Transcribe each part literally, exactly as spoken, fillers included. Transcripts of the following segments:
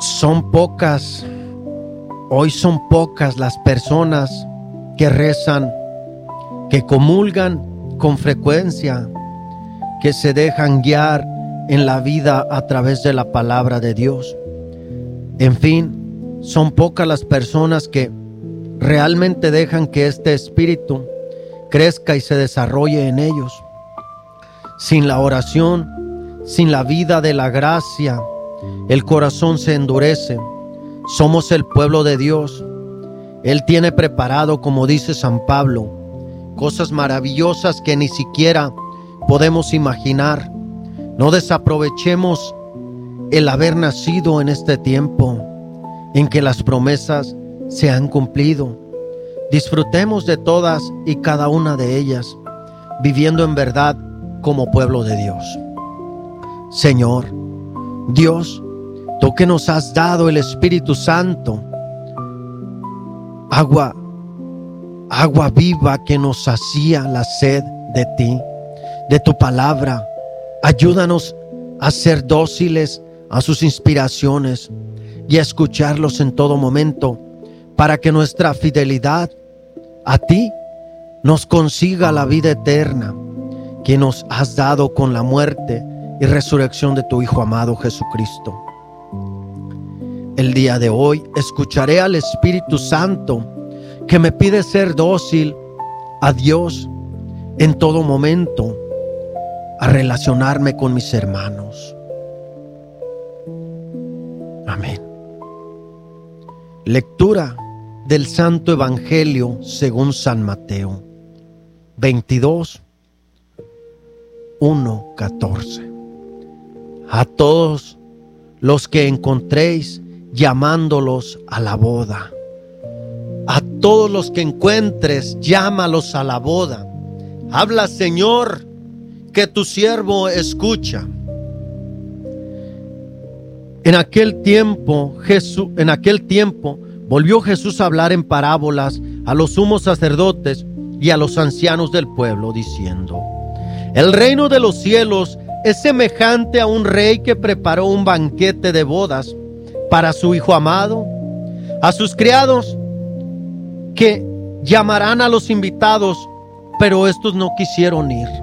Son pocas, hoy son pocas las personas que rezan, que comulgan con frecuencia, que se dejan guiar en la vida a través de la palabra de Dios. En fin, son pocas las personas que realmente dejan que este espíritu crezca y se desarrolle en ellos. Sin la oración, sin la vida de la gracia, el corazón se endurece. Somos el pueblo de Dios. Él tiene preparado, como dice San Pablo, cosas maravillosas que ni siquiera podemos imaginar. No desaprovechemos el haber nacido en este tiempo en que las promesas se han cumplido. Disfrutemos de todas y cada una de ellas, viviendo en verdad como pueblo de Dios. Señor, Dios, tú que nos has dado el Espíritu Santo, agua, agua viva que nos sacía la sed de ti, de tu palabra, ayúdanos a ser dóciles a sus inspiraciones y a escucharlos en todo momento, para que nuestra fidelidad a ti nos consiga la vida eterna que nos has dado con la muerte y resurrección de tu Hijo amado Jesucristo. El día de hoy escucharé al Espíritu Santo que me pide ser dócil a Dios en todo momento, a relacionarme con mis hermanos. Amén. Lectura del Santo Evangelio según San Mateo, veintidós, uno, catorce. A todos los que encontréis, llamándolos a la boda. A todos los que encuentres, llámalos a la boda. Habla, Señor, que tu siervo escucha. En aquel tiempo, Jesús, en aquel tiempo, volvió Jesús a hablar en parábolas a los sumos sacerdotes y a los ancianos del pueblo, diciendo: el reino de los cielos es semejante a un rey que preparó un banquete de bodas para su hijo amado. A sus criados que llamarán a los invitados, pero estos no quisieron ir.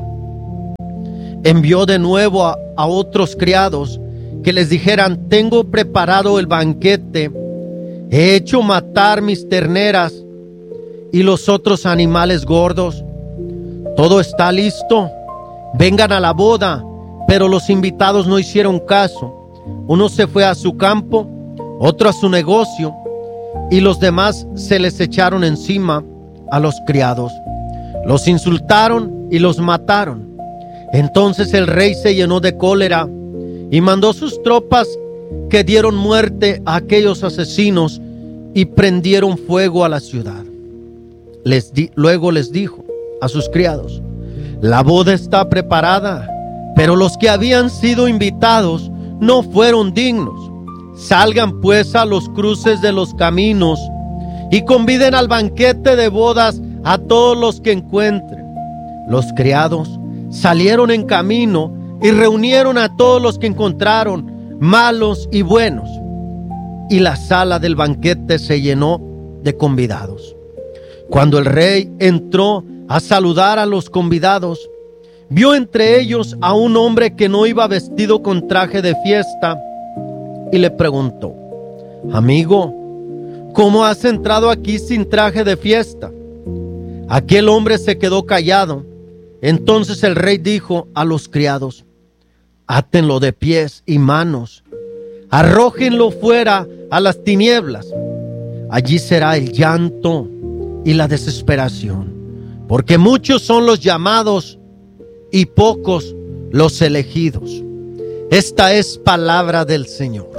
Envió de nuevo a, a otros criados que les dijeran: tengo preparado el banquete, he hecho matar mis terneras y los otros animales gordos. Todo está listo, vengan a la boda. Pero los invitados no hicieron caso. Uno se fue a su campo, otro a su negocio, y los demás se les echaron encima a los criados. Los insultaron y los mataron. Entonces el rey se llenó de cólera y mandó sus tropas, que dieron muerte a aquellos asesinos y prendieron fuego a la ciudad. Les di, luego les dijo a sus criados: la boda está preparada, pero los que habían sido invitados no fueron dignos. Salgan pues a los cruces de los caminos y conviden al banquete de bodas a todos los que encuentren. Los criados salieron en camino y reunieron a todos los que encontraron, malos y buenos, y la sala del banquete se llenó de convidados. Cuando el rey entró a saludar a los convidados, vio entre ellos a un hombre que no iba vestido con traje de fiesta y le preguntó: amigo, ¿cómo has entrado aquí sin traje de fiesta? Aquel hombre se quedó callado. Entonces el rey dijo a los criados: átenlo de pies y manos, arrójenlo fuera a las tinieblas. Allí será el llanto y la desesperación, porque muchos son los llamados y pocos los elegidos. Esta es palabra del Señor.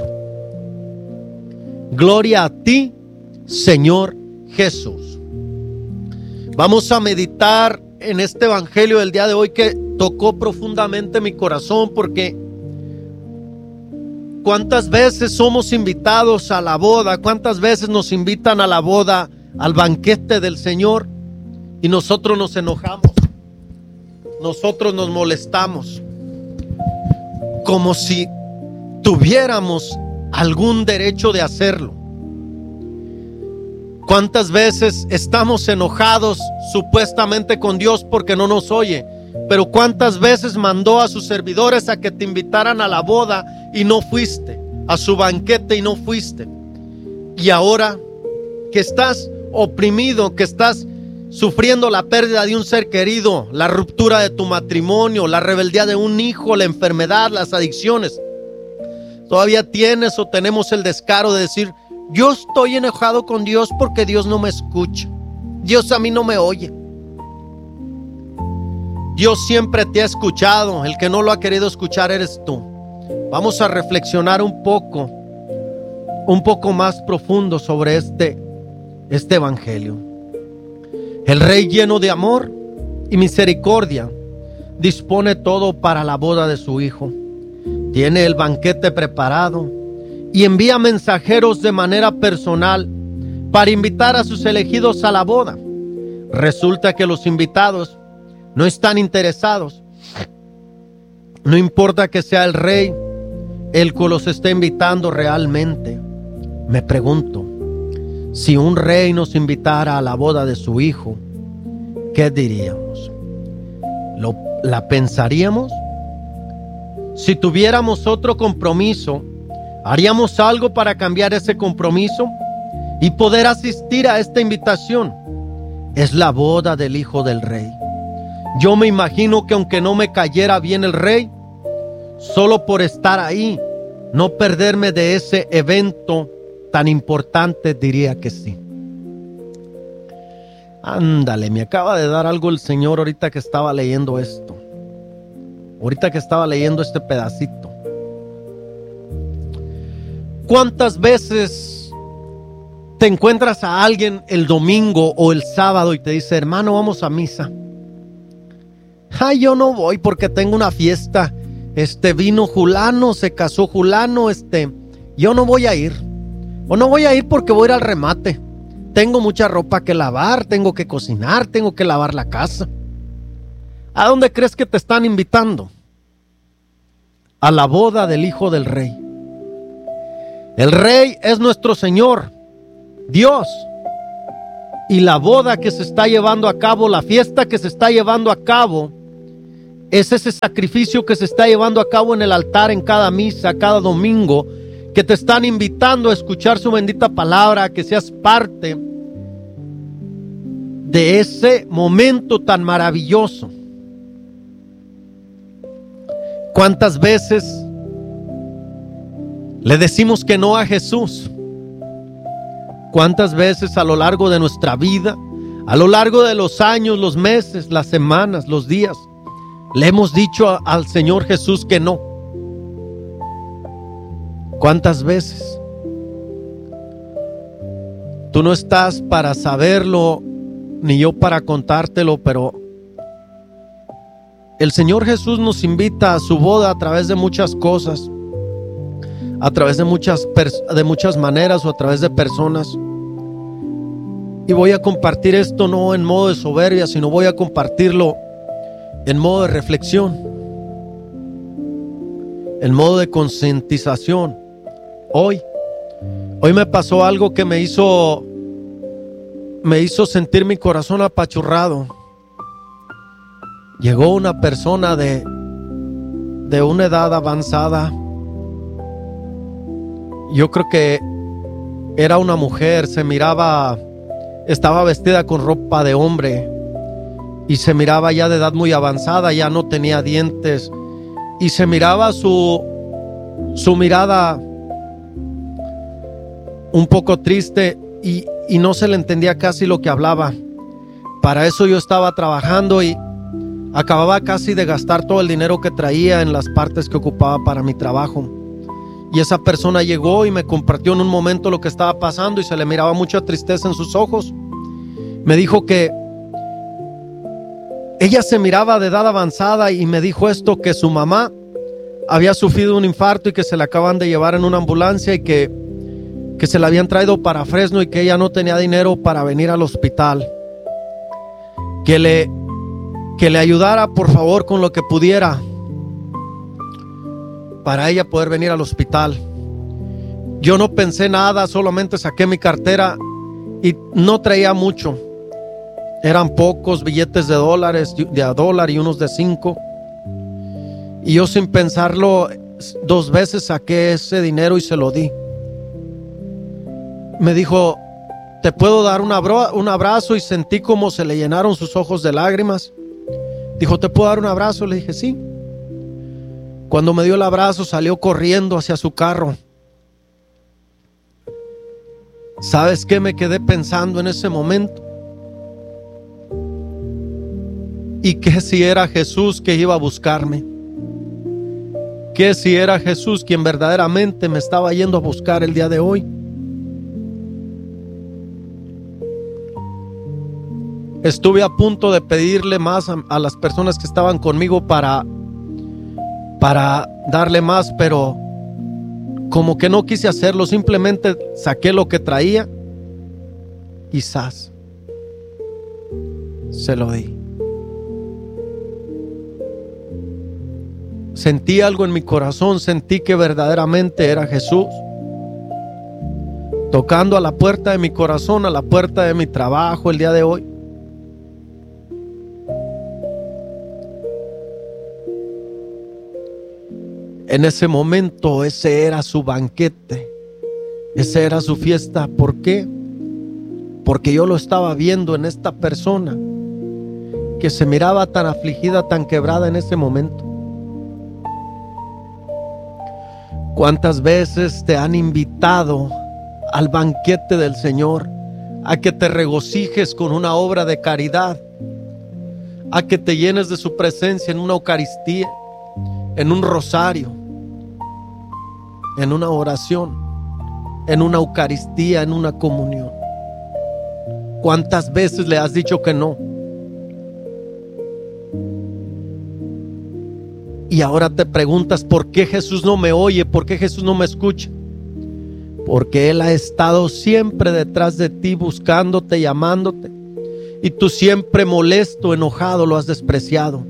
Gloria a ti, Señor Jesús. Vamos a meditar en este evangelio del día de hoy, que tocó profundamente mi corazón, porque cuántas veces somos invitados a la boda, cuántas veces nos invitan a la boda, al banquete del Señor, y nosotros nos enojamos. Nosotros nos molestamos, como si tuviéramos algún derecho de hacerlo. ¿Cuántas veces estamos enojados supuestamente con Dios porque no nos oye? Pero ¿cuántas veces mandó a sus servidores a que te invitaran a la boda y no fuiste? A su banquete y no fuiste. Y ahora que estás oprimido, que estás sufriendo la pérdida de un ser querido, la ruptura de tu matrimonio, la rebeldía de un hijo, la enfermedad, las adicciones, todavía tienes o tenemos el descaro de decir: yo estoy enojado con Dios porque Dios no me escucha, Dios a mí no me oye. Dios siempre te ha escuchado, el que no lo ha querido escuchar eres tú. Vamos a reflexionar un poco, un poco más profundo sobre este, este evangelio. El Rey, lleno de amor y misericordia, dispone todo para la boda de su Hijo. Tiene el banquete preparado y envía mensajeros de manera personal para invitar a sus elegidos a la boda. Resulta que los invitados no están interesados. No importa que sea el rey el que los esté invitando realmente. Me pregunto, si un rey nos invitara a la boda de su hijo, ¿qué diríamos? ¿Lo, ¿La pensaríamos? Si tuviéramos otro compromiso, ¿haríamos algo para cambiar ese compromiso y poder asistir a esta invitación? Es la boda del Hijo del Rey. Yo me imagino que aunque no me cayera bien el rey, solo por estar ahí, no perderme de ese evento tan importante, diría que sí. Ándale, me acaba de dar algo el Señor ahorita que estaba leyendo esto. Ahorita que estaba leyendo este pedacito. ¿Cuántas veces te encuentras a alguien el domingo o el sábado y te dice: hermano, vamos a misa? Ay, yo no voy porque tengo una fiesta. Este, vino Julano, se casó Julano, este, yo no voy a ir. O no voy a ir porque voy a ir al remate. Tengo mucha ropa que lavar, tengo que cocinar, tengo que lavar la casa. ¿A dónde crees que te están invitando? A la boda del Hijo del Rey. El Rey es nuestro Señor, Dios. Y la boda que se está llevando a cabo, la fiesta que se está llevando a cabo, es ese sacrificio que se está llevando a cabo en el altar en cada misa, cada domingo, que te están invitando a escuchar su bendita palabra, a que seas parte de ese momento tan maravilloso. ¿Cuántas veces le decimos que no a Jesús? ¿Cuántas veces a lo largo de nuestra vida, a lo largo de los años, los meses, las semanas, los días, le hemos dicho a, al Señor Jesús que no? ¿Cuántas veces? Tú no estás para saberlo, ni yo para contártelo, pero el Señor Jesús nos invita a su boda a través de muchas cosas, a través de muchas, de muchas maneras o a través de personas. Y voy a compartir esto no en modo de soberbia, sino voy a compartirlo en modo de reflexión, en modo de concientización. Hoy, hoy me pasó algo que me hizo, me hizo sentir mi corazón apachurrado. Llegó una persona de, de una edad avanzada. Yo creo que era una mujer, se miraba, estaba vestida con ropa de hombre y se miraba ya de edad muy avanzada, ya no tenía dientes y se miraba su, su mirada un poco triste y, y no se le entendía casi lo que hablaba. Para eso yo estaba trabajando y acababa casi de gastar todo el dinero que traía en las partes que ocupaba para mi trabajo. Y esa persona llegó y me compartió en un momento lo que estaba pasando y se le miraba mucha tristeza en sus ojos. Me dijo que ella se miraba de edad avanzada y me dijo esto, que su mamá había sufrido un infarto y que se la acaban de llevar en una ambulancia y que, que se la habían traído para Fresno y que ella no tenía dinero para venir al hospital. Que le, que le ayudara por favor con lo que pudiera para ella poder venir al hospital. Yo no pensé nada, solamente saqué mi cartera y no traía mucho. Eran pocos billetes de dólares, de a dólar y unos de cinco. Y yo, sin pensarlo dos veces, saqué ese dinero y se lo di. Me dijo: ¿te puedo dar un, abro- un abrazo? Y sentí como se le llenaron sus ojos de lágrimas. Dijo: ¿te puedo dar un abrazo? Le dije: sí. Cuando me dio el abrazo, salió corriendo hacia su carro. ¿Sabes qué me quedé pensando en ese momento? ¿Y qué si era Jesús que iba a buscarme? ¿Qué si era Jesús quien verdaderamente me estaba yendo a buscar el día de hoy? Estuve a punto de pedirle más a, a las personas que estaban conmigo para, para darle más, pero como que no quise hacerlo. Simplemente saqué lo que traía y ¡zas!, se lo di. Sentí algo en mi corazón, sentí que verdaderamente era Jesús tocando a la puerta de mi corazón, a la puerta de mi trabajo el día de hoy. En ese momento, ese era su banquete, esa era su fiesta. ¿Por qué? Porque yo lo estaba viendo en esta persona que se miraba tan afligida, tan quebrada en ese momento. ¿Cuántas veces te han invitado al banquete del Señor a que te regocijes con una obra de caridad, a que te llenes de su presencia en una Eucaristía, en un rosario, en una oración, en una Eucaristía, en una comunión? ¿Cuántas veces le has dicho que no? Y ahora te preguntas: ¿por qué Jesús no me oye? ¿Por qué Jesús no me escucha? Porque Él ha estado siempre detrás de ti, buscándote, llamándote, y tú siempre molesto, enojado, lo has despreciado.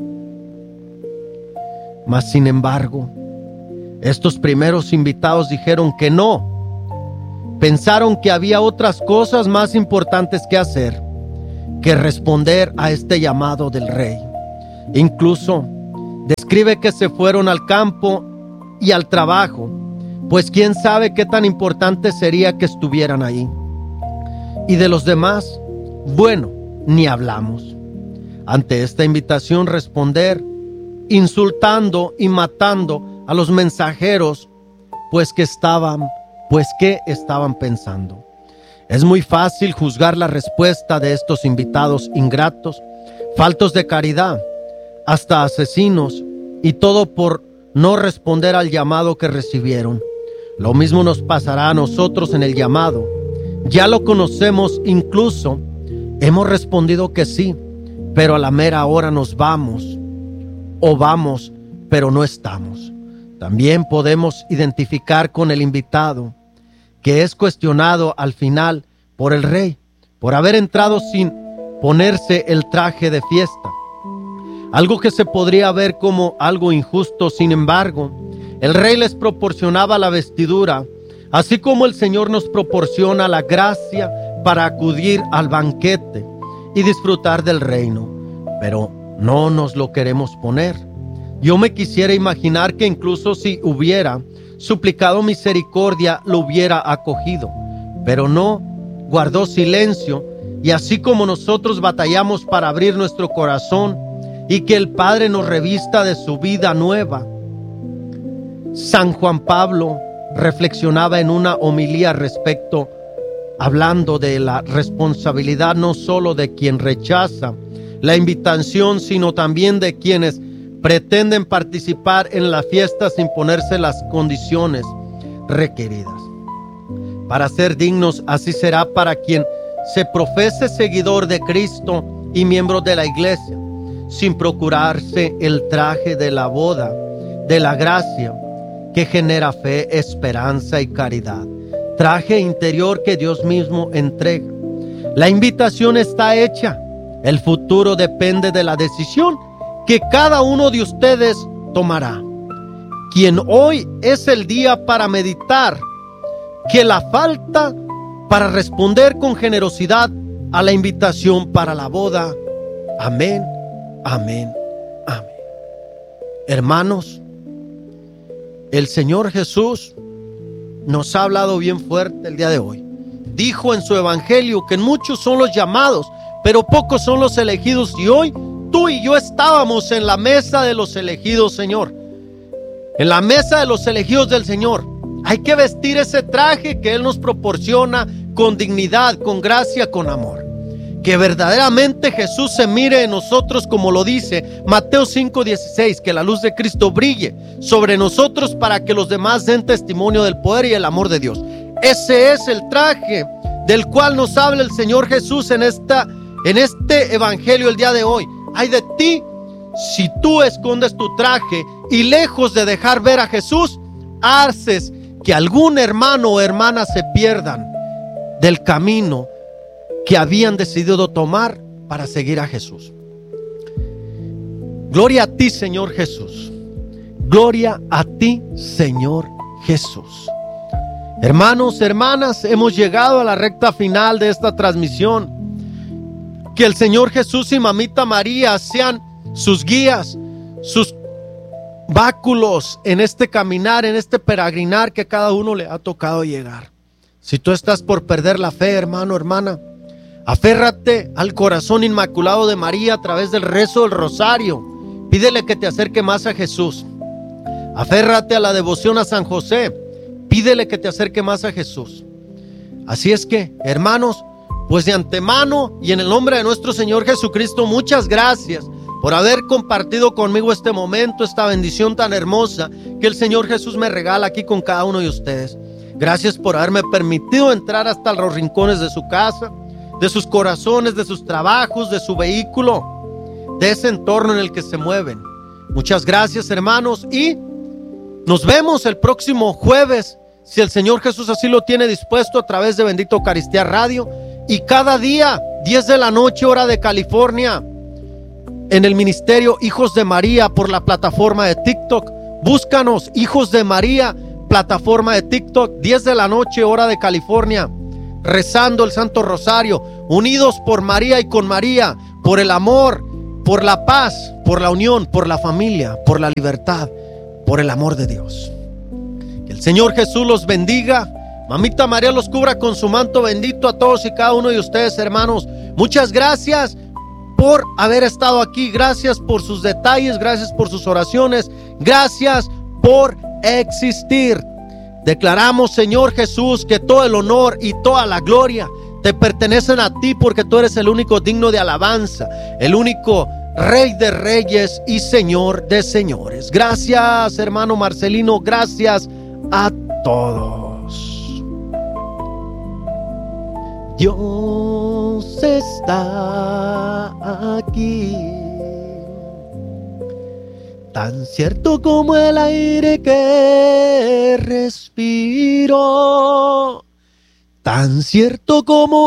Mas sin embargo, estos primeros invitados dijeron que no. Pensaron que había otras cosas más importantes que hacer que responder a este llamado del Rey. Incluso describe que se fueron al campo y al trabajo, pues quién sabe qué tan importante sería que estuvieran ahí. Y de los demás, bueno, ni hablamos. Ante esta invitación, responder insultando y matando a los mensajeros, pues que estaban, pues que estaban pensando. Es muy fácil juzgar la respuesta de estos invitados ingratos, faltos de caridad, hasta asesinos, y todo por no responder al llamado que recibieron. Lo mismo nos pasará a nosotros en el llamado. Ya lo conocemos, incluso hemos respondido que sí, pero a la mera hora nos vamos, o vamos, pero no estamos. También podemos identificar con el invitado que es cuestionado al final por el Rey por haber entrado sin ponerse el traje de fiesta. Algo que se podría ver como algo injusto. Sin embargo, el Rey les proporcionaba la vestidura, así como el Señor nos proporciona la gracia para acudir al banquete y disfrutar del reino. Pero no nos lo queremos poner. Yo me quisiera imaginar que incluso si hubiera suplicado misericordia, lo hubiera acogido, pero no, guardó silencio. Y así como nosotros batallamos para abrir nuestro corazón y que el Padre nos revista de su vida nueva, San Juan Pablo reflexionaba en una homilía respecto, hablando de la responsabilidad no solo de quien rechaza la invitación, sino también de quienes pretenden participar en la fiesta sin ponerse las condiciones requeridas. Para ser dignos, así será para quien se profese seguidor de Cristo y miembro de la iglesia, sin procurarse el traje de la boda, de la gracia, que genera fe, esperanza y caridad. Traje interior que Dios mismo entrega. La invitación está hecha. El futuro depende de la decisión que cada uno de ustedes tomará. Quien hoy es el día para meditar que la falta para responder con generosidad a la invitación para la boda. Amén, amén, amén. Hermanos, el Señor Jesús nos ha hablado bien fuerte el día de hoy. Dijo en su evangelio que muchos son los llamados, pero pocos son los elegidos. Y hoy tú y yo estábamos en la mesa de los elegidos, Señor. En la mesa de los elegidos del Señor. Hay que vestir ese traje que Él nos proporciona con dignidad, con gracia, con amor. Que verdaderamente Jesús se mire en nosotros como lo dice Mateo cinco dieciséis, que la luz de Cristo brille sobre nosotros para que los demás den testimonio del poder y el amor de Dios. Ese es el traje del cual nos habla el Señor Jesús en, esta, en este evangelio el día de hoy. Ay de ti si tú escondes tu traje y lejos de dejar ver a Jesús, haces que algún hermano o hermana se pierdan del camino que habían decidido tomar para seguir a Jesús. Gloria a ti, Señor Jesús. Gloria a ti, Señor Jesús. Hermanos, hermanas, hemos llegado a la recta final de esta transmisión. Que el Señor Jesús y Mamita María sean sus guías, sus báculos en este caminar, en este peregrinar que cada uno le ha tocado llegar. Si tú estás por perder la fe, hermano, hermana, aférrate al corazón inmaculado de María a través del rezo del rosario. Pídele que te acerque más a Jesús. Aférrate a la devoción a San José. Pídele que te acerque más a Jesús. Así es que, hermanos, pues de antemano y en el nombre de nuestro Señor Jesucristo, muchas gracias por haber compartido conmigo este momento, esta bendición tan hermosa que el Señor Jesús me regala aquí con cada uno de ustedes. Gracias por haberme permitido entrar hasta los rincones de su casa, de sus corazones, de sus trabajos, de su vehículo, de ese entorno en el que se mueven. Muchas gracias, hermanos, y nos vemos el próximo jueves, si el Señor Jesús así lo tiene dispuesto, a través de Bendita Eucaristía Radio, y cada día, diez de la noche, hora de California, en el ministerio Hijos de María por la plataforma de TikTok. Búscanos, Hijos de María, plataforma de TikTok, diez de la noche, hora de California, rezando el Santo Rosario, unidos por María y con María, por el amor, por la paz, por la unión, por la familia, por la libertad, por el amor de Dios. Que el Señor Jesús los bendiga. Mamita María los cubra con su manto bendito a todos y cada uno de ustedes, hermanos. Muchas gracias por haber estado aquí. Gracias por sus detalles, gracias por sus oraciones, gracias por existir. Declaramos, Señor Jesús, que todo el honor y toda la gloria te pertenecen a ti, porque tú eres el único digno de alabanza, el único Rey de reyes y Señor de señores. Gracias, hermano Marcelino, gracias a todos. Dios está aquí, tan cierto como el aire que respiro, tan cierto como